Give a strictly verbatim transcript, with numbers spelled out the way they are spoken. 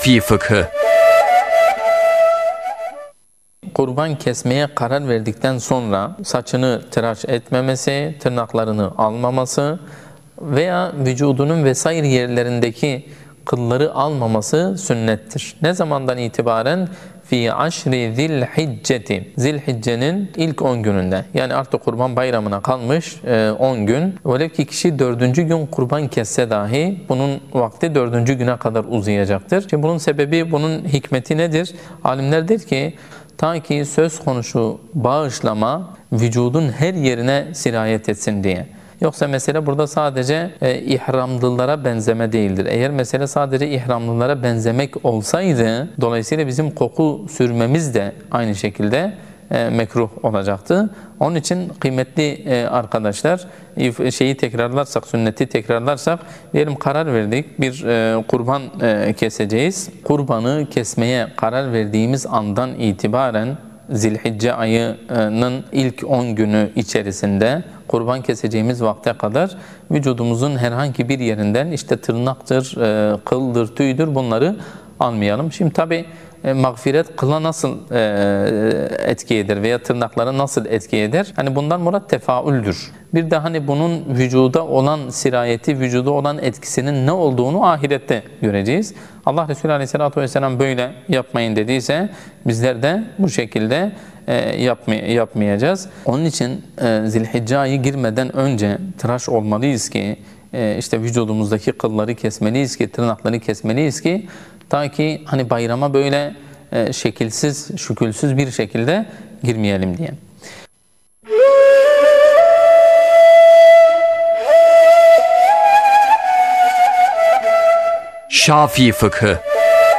Fi fıkhı. Kurban kesmeye karar verdikten sonra saçını tıraş etmemesi, tırnaklarını almaması veya vücudunun vesaire yerlerindeki kılları almaması sünnettir. Ne zamandan itibaren? Fi aşri zilhicceti. Zilhicce'nin ilk on gününde. Yani artık kurban bayramına kalmış on gün. Velev ki kişi dördüncü gün kurban kesse dahi bunun vakti dördüncü güne kadar uzayacaktır. Şimdi bunun sebebi, bunun hikmeti nedir? Alimler der ki ta ki söz konusu bağışlama vücudun her yerine sirayet etsin diye. Yoksa mesele burada sadece e, ihramlılara benzeme değildir. Eğer mesele sadece ihramlılara benzemek olsaydı, dolayısıyla bizim koku sürmemiz de aynı şekilde e, mekruh olacaktı. Onun için kıymetli e, arkadaşlar, şeyi tekrarlarsak, sünneti tekrarlarsak, diyelim karar verdik, bir e, kurban e, keseceğiz. Kurbanı kesmeye karar verdiğimiz andan itibaren Zilhicce ayının ilk on günü içerisinde kurban keseceğimiz vakte kadar vücudumuzun herhangi bir yerinden işte tırnaktır, kıldır, tüydür bunları almayalım. Şimdi tabi mağfiret kıla nasıl etki eder veya tırnaklara nasıl etki eder? Hani bundan murat tefaüldür. Bir de hani bunun vücuda olan sirayeti, vücuda olan etkisinin ne olduğunu ahirette göreceğiz. Allah Resulü Aleyhisselatü Vesselam böyle yapmayın dediyse bizler de bu şekilde yapmay yapmayacağız. Onun için Zilhicce ayı girmeden önce tıraş olmalıyız ki işte vücudumuzdaki kılları kesmeliyiz ki, tırnakları kesmeliyiz ki ta ki hani bayrama böyle e, şekilsiz, şükülsüz bir şekilde girmeyelim diye. Şafii fıkhı.